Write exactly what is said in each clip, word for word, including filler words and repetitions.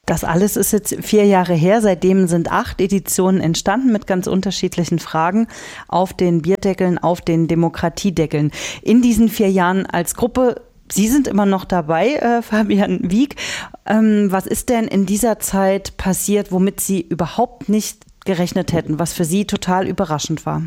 Das alles ist jetzt vier Jahre her. Seitdem sind acht Editionen entstanden mit ganz unterschiedlichen Fragen auf den Bierdeckeln, auf den Demokratiedeckeln. In diesen vier Jahren als Gruppe, Sie sind immer noch dabei, äh, Fabian Wieck. Ähm, was ist denn in dieser Zeit passiert, womit Sie überhaupt nicht gerechnet hätten, was für Sie total überraschend war?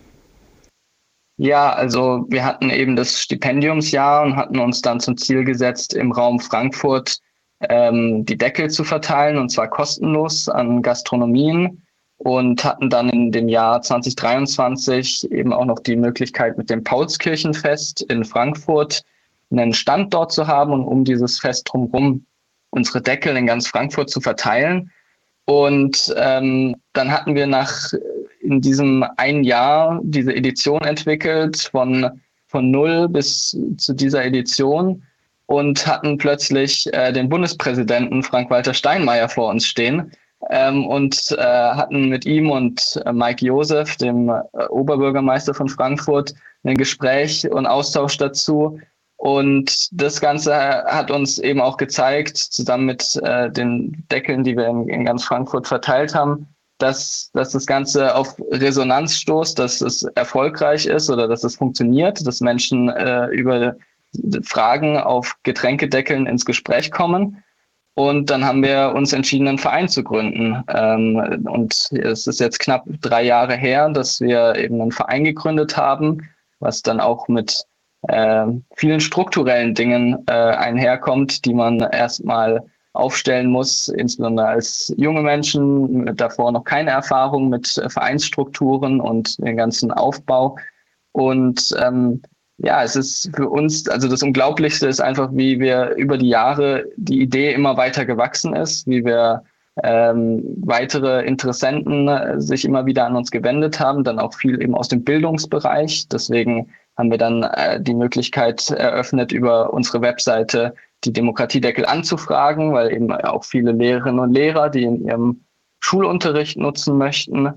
Ja, also wir hatten eben das Stipendiumsjahr und hatten uns dann zum Ziel gesetzt, im Raum Frankfurt ähm, die Deckel zu verteilen, und zwar kostenlos an Gastronomien, und hatten dann in dem Jahr zwanzig dreiundzwanzig eben auch noch die Möglichkeit, mit dem Paulskirchenfest in Frankfurt einen Stand dort zu haben und um dieses Fest drumherum unsere Deckel in ganz Frankfurt zu verteilen. Und ähm, dann hatten wir nach in diesem ein Jahr diese Edition entwickelt, von von null bis zu dieser Edition, und hatten plötzlich äh, den Bundespräsidenten Frank-Walter Steinmeier vor uns stehen ähm, und äh, hatten mit ihm und äh, Mike Joseph, dem äh, Oberbürgermeister von Frankfurt, ein Gespräch und Austausch dazu. Und das Ganze hat uns eben auch gezeigt, zusammen mit äh, den Deckeln, die wir in, in ganz Frankfurt verteilt haben, dass, dass das Ganze auf Resonanz stoßt, dass es erfolgreich ist oder dass es funktioniert, dass Menschen äh, über Fragen auf Getränkedeckeln ins Gespräch kommen. Und dann haben wir uns entschieden, einen Verein zu gründen. Ähm, und es ist jetzt knapp drei Jahre her, dass wir eben einen Verein gegründet haben, was dann auch mit äh, vielen strukturellen Dingen äh, einherkommt, die man erstmal aufstellen muss, insbesondere als junge Menschen mit davor noch keine Erfahrung mit äh, Vereinsstrukturen und den ganzen Aufbau. Und ähm, ja, es ist für uns, also das Unglaublichste ist einfach, wie wir über die Jahre die Idee immer weiter gewachsen ist, wie wir ähm, weitere Interessenten äh, sich immer wieder an uns gewendet haben, dann auch viel eben aus dem Bildungsbereich. Deswegen haben wir dann äh, die Möglichkeit eröffnet, über unsere Webseite die Demokratiedeckel anzufragen, weil eben auch viele Lehrerinnen und Lehrer, die in ihrem Schulunterricht nutzen möchten.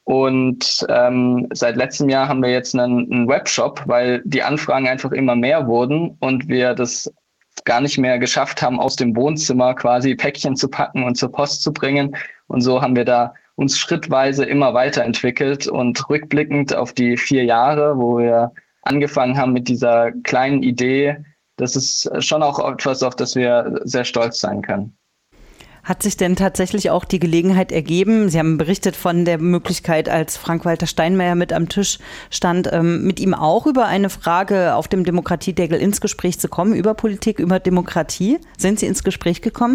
Und ähm, seit letztem Jahr haben wir jetzt einen, einen Webshop, weil die Anfragen einfach immer mehr wurden und wir das gar nicht mehr geschafft haben, aus dem Wohnzimmer quasi Päckchen zu packen und zur Post zu bringen. Und so haben wir da uns schrittweise immer weiterentwickelt, und rückblickend auf die vier Jahre, wo wir angefangen haben mit dieser kleinen Idee, das ist schon auch etwas, auf das wir sehr stolz sein können. Hat sich denn tatsächlich auch die Gelegenheit ergeben, Sie haben berichtet von der Möglichkeit, als Frank-Walter Steinmeier mit am Tisch stand, mit ihm auch über eine Frage auf dem Demokratiedeckel ins Gespräch zu kommen, über Politik, über Demokratie? Sind Sie ins Gespräch gekommen?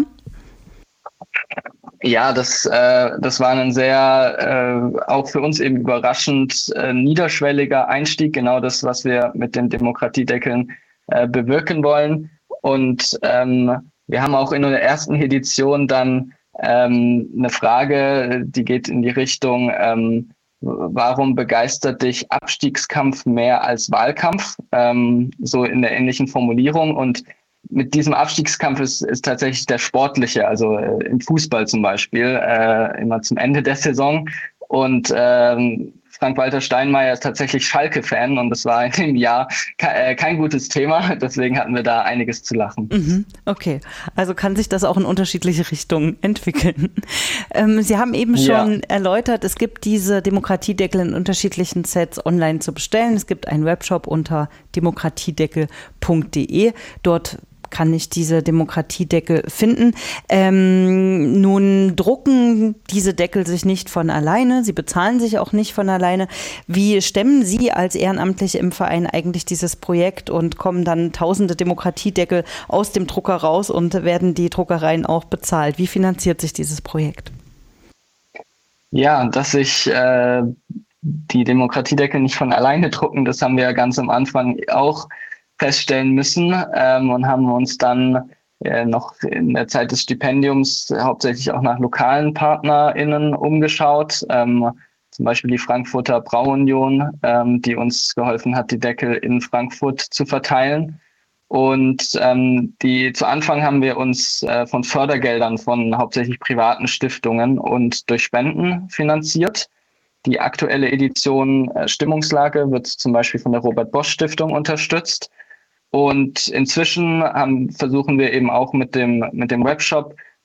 Ja, das, äh, das war ein sehr, äh, auch für uns eben überraschend äh, niederschwelliger Einstieg, genau das, was wir mit den Demokratiedeckeln äh, bewirken wollen. Und ähm, wir haben auch in der ersten Edition dann ähm, eine Frage, die geht in die Richtung, ähm, warum begeistert dich Abstiegskampf mehr als Wahlkampf? Ähm, so in der ähnlichen Formulierung. Und mit diesem Abstiegskampf ist, ist tatsächlich der sportliche, also äh, im Fußball zum Beispiel, äh, immer zum Ende der Saison. Und ähm, Frank-Walter Steinmeier ist tatsächlich Schalke-Fan, und das war in dem Jahr ke- äh, kein gutes Thema. Deswegen hatten wir da einiges zu lachen. Mhm, okay, also kann sich das auch in unterschiedliche Richtungen entwickeln. Ähm, Sie haben eben schon ja. erläutert, es gibt diese Demokratiedeckel in unterschiedlichen Sets online zu bestellen. Es gibt einen Webshop unter demokratiedeckel punkt de. Dort kann ich diese Demokratiedeckel finden. Ähm, nun drucken diese Deckel sich nicht von alleine, sie bezahlen sich auch nicht von alleine. Wie stemmen Sie als Ehrenamtliche im Verein eigentlich dieses Projekt, und kommen dann tausende Demokratiedeckel aus dem Drucker raus und werden die Druckereien auch bezahlt? Wie finanziert sich dieses Projekt? Ja, dass sich äh, die Demokratiedeckel nicht von alleine drucken, das haben wir ja ganz am Anfang auch feststellen müssen ähm, und haben uns dann äh, noch in der Zeit des Stipendiums hauptsächlich auch nach lokalen PartnerInnen umgeschaut. Ähm, zum Beispiel die Frankfurter Brauunion, ähm, die uns geholfen hat, die Deckel in Frankfurt zu verteilen. Und ähm, die zu Anfang haben wir uns äh, von Fördergeldern von hauptsächlich privaten Stiftungen und durch Spenden finanziert. Die aktuelle Edition äh, Stimmungslage wird zum Beispiel von der Robert-Bosch-Stiftung unterstützt. Und inzwischen haben, versuchen wir eben auch mit dem, mit dem Webshop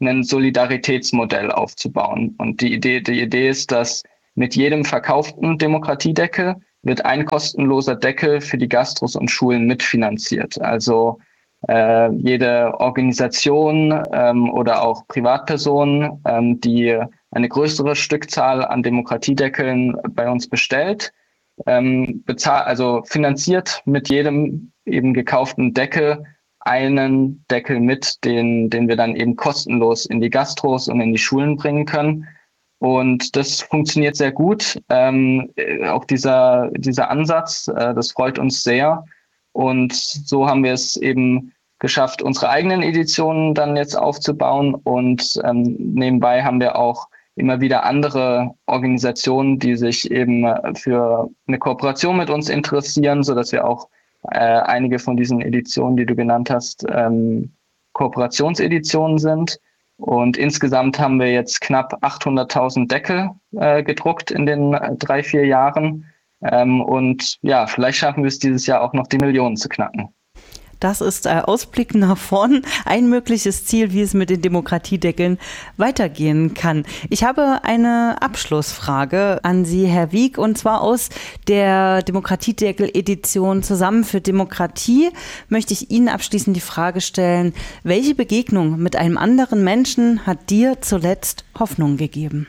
ein Solidaritätsmodell aufzubauen. Und die Idee, die Idee ist, dass mit jedem verkauften Demokratiedeckel wird ein kostenloser Deckel für die Gastros und Schulen mitfinanziert. Also äh, jede Organisation ähm, oder auch Privatperson, ähm, die eine größere Stückzahl an Demokratiedeckeln bei uns bestellt, ähm, bezahlt, also finanziert mit jedem eben gekauften Deckel einen Deckel mit, den, den wir dann eben kostenlos in die Gastros und in die Schulen bringen können. Und das funktioniert sehr gut. Ähm, auch dieser, dieser Ansatz, äh, das freut uns sehr. Und so haben wir es eben geschafft, unsere eigenen Editionen dann jetzt aufzubauen. Und ähm, nebenbei haben wir auch immer wieder andere Organisationen, die sich eben für eine Kooperation mit uns interessieren, sodass wir auch äh, einige von diesen Editionen, die du genannt hast, ähm, Kooperationseditionen sind. Und insgesamt haben wir jetzt knapp achthunderttausend Deckel äh, gedruckt in den äh, drei, vier Jahren. Ähm, und ja, vielleicht schaffen wir es dieses Jahr auch noch, die Millionen zu knacken. Das ist äh, Ausblick nach vorn ein mögliches Ziel, wie es mit den Demokratiedeckeln weitergehen kann. Ich habe eine Abschlussfrage an Sie, Herr Wieck, und zwar aus der Demokratiedeckel-Edition Zusammen für Demokratie möchte ich Ihnen abschließend die Frage stellen, welche Begegnung mit einem anderen Menschen hat dir zuletzt Hoffnung gegeben?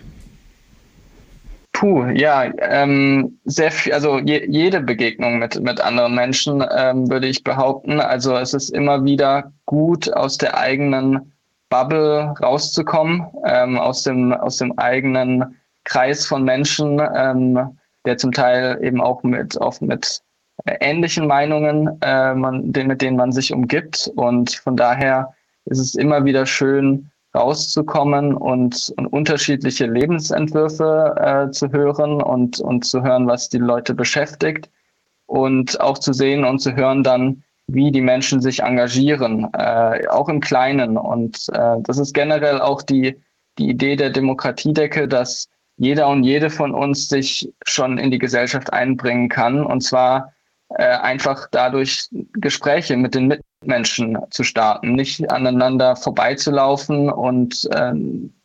Puh, ja, ähm, sehr viel, also je, jede Begegnung mit mit anderen Menschen, ähm, würde ich behaupten. Also es ist immer wieder gut, aus der eigenen Bubble rauszukommen, ähm, aus dem aus dem eigenen Kreis von Menschen, ähm, der zum Teil eben auch mit auch mit ähnlichen Meinungen, äh, man, den, mit denen man sich umgibt. Und von daher ist es immer wieder schön, rauszukommen und, und unterschiedliche Lebensentwürfe äh, zu hören und, und zu hören, was die Leute beschäftigt und auch zu sehen und zu hören dann, wie die Menschen sich engagieren, äh, auch im Kleinen. Und äh, das ist generell auch die, die Idee der Demokratiedeckel, dass jeder und jede von uns sich schon in die Gesellschaft einbringen kann, und zwar äh, einfach dadurch Gespräche mit den Mitmenschen zu starten, nicht aneinander vorbeizulaufen und äh,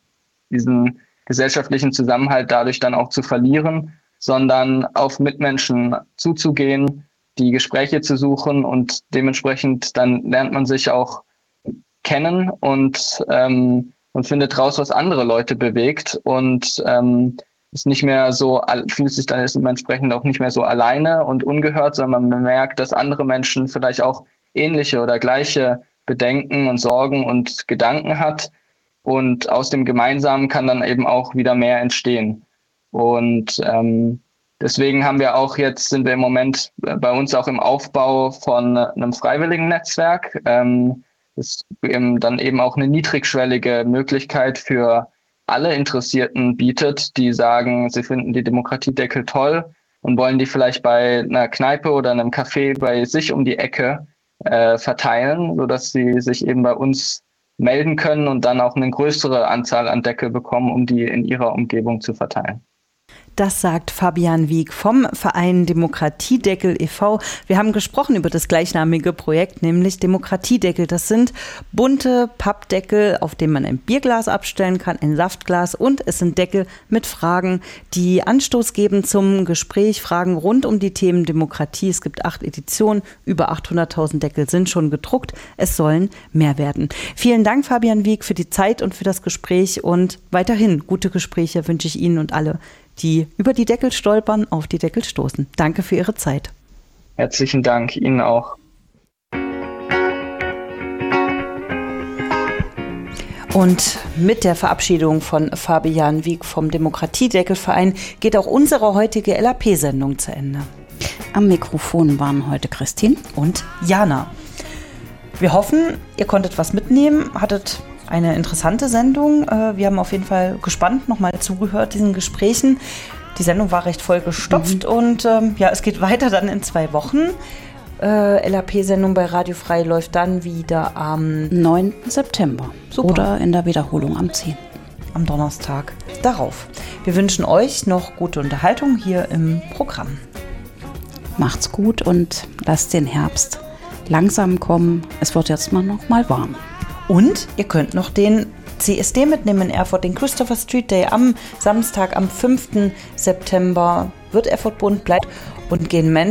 diesen gesellschaftlichen Zusammenhalt dadurch dann auch zu verlieren, sondern auf Mitmenschen zuzugehen, die Gespräche zu suchen, und dementsprechend dann lernt man sich auch kennen und ähm, und findet raus, was andere Leute bewegt, und ähm, ist nicht mehr so, fühlt sich dann entsprechend auch nicht mehr so alleine und ungehört, sondern man merkt, dass andere Menschen vielleicht auch ähnliche oder gleiche Bedenken und Sorgen und Gedanken hat, und aus dem Gemeinsamen kann dann eben auch wieder mehr entstehen. Und ähm, deswegen haben wir auch jetzt, sind wir im Moment bei uns auch im Aufbau von einem freiwilligen Netzwerk. Ähm, ist eben dann eben auch eine niedrigschwellige Möglichkeit für alle Interessierten bietet, die sagen, sie finden die Demokratiedeckel toll und wollen die vielleicht bei einer Kneipe oder einem Café bei sich um die Ecke äh, verteilen, sodass sie sich eben bei uns melden können und dann auch eine größere Anzahl an Deckel bekommen, um die in ihrer Umgebung zu verteilen. Das sagt Fabian Wieck vom Verein Demokratiedeckel e V Wir haben gesprochen über das gleichnamige Projekt, nämlich Demokratiedeckel. Das sind bunte Pappdeckel, auf denen man ein Bierglas abstellen kann, ein Saftglas, und es sind Deckel mit Fragen, die Anstoß geben zum Gespräch, Fragen rund um die Themen Demokratie. Es gibt acht Editionen, über achthunderttausend Deckel sind schon gedruckt. Es sollen mehr werden. Vielen Dank, Fabian Wieck, für die Zeit und für das Gespräch, und weiterhin gute Gespräche wünsche ich Ihnen und alle, die über die Deckel stolpern, auf die Deckel stoßen. Danke für Ihre Zeit. Herzlichen Dank, Ihnen auch. Und mit der Verabschiedung von Fabian Wieck vom Demokratiedeckelverein geht auch unsere heutige L A P-Sendung zu Ende. Am Mikrofon waren heute Christine und Jana. Wir hoffen, ihr konntet was mitnehmen, hattet eine interessante Sendung. Wir haben auf jeden Fall gespannt nochmal zugehört diesen Gesprächen. Die Sendung war recht voll gestopft, mhm. und ähm, ja, es geht weiter dann in zwei Wochen. Äh, L A P-Sendung bei Radio Frei läuft dann wieder am neunten September. Super. Oder in der Wiederholung am zehnten Am Donnerstag darauf. Wir wünschen euch noch gute Unterhaltung hier im Programm. Macht's gut und lasst den Herbst langsam kommen. Es wird jetzt mal noch mal warm. Und ihr könnt noch den C S D mitnehmen in Erfurt, den Christopher Street Day am Samstag, am fünften September wird Erfurt bunt, bleibt und gehen Menschen